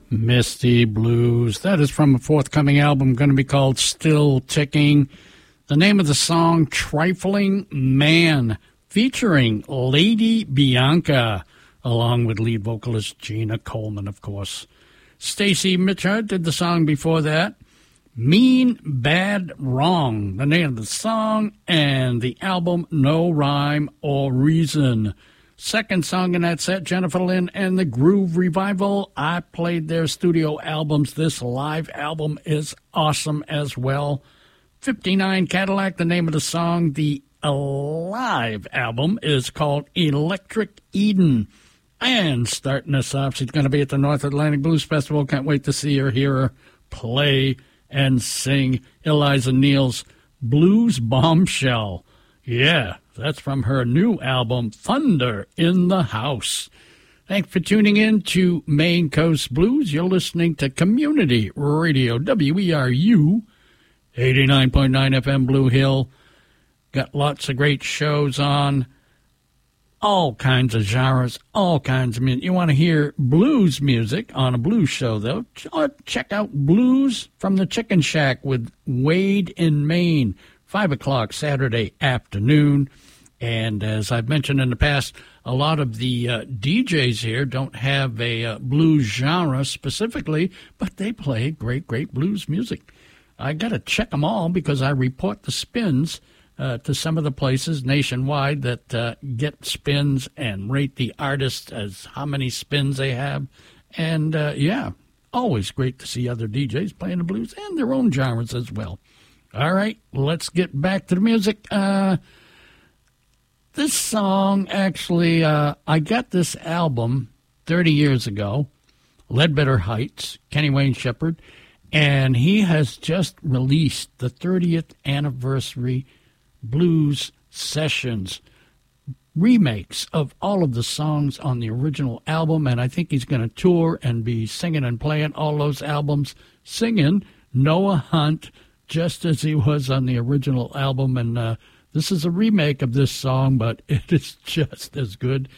Misty Blues. That is from a forthcoming album going to be called Still Ticking. The name of the song, Trifling Man, featuring Lady Bianca, along with lead vocalist Gina Coleman, of course. Stacy Mitchell did the song before that. Mean, Bad, Wrong, the name of the song, and the album No Rhyme or Reason. Second song in that set, Jennifer Lynn and the Groove Revival. I played their studio albums. This live album is awesome as well. 59 Cadillac, the name of the song. The live album is called Electric Eden. And starting us off, she's going to be at the North Atlantic Blues Festival. Can't wait to see her, hear her play and sing. Eliza Neal's Blues Bombshell. Yeah, that's from her new album, Thunder in the House. Thanks for tuning in to Maine Coast Blues. You're listening to Community Radio, WERU, 89.9 FM Blue Hill. Got lots of great shows on. All kinds of genres, all kinds of music. You want to hear blues music on a blues show, though? Check out Blues from the Chicken Shack with Wade in Maine, 5 o'clock Saturday afternoon. And as I've mentioned in the past, a lot of the DJs here don't have a blues genre specifically, but they play great, great blues music. I got to check them all because I report the spins to some of the places nationwide that get spins and rate the artists as how many spins they have. And, yeah, always great to see other DJs playing the blues and their own genres as well. All right, let's get back to the music. This song, actually, I got this album 30 years ago, Ledbetter Heights, Kenny Wayne Shepherd, and he has just released the 30th anniversary blues sessions, remakes of all of the songs on the original album, and I think he's going to tour and be singing and playing all those albums, singing Noah Hunt, just as he was on the original album. And this is a remake of this song, but it is just as good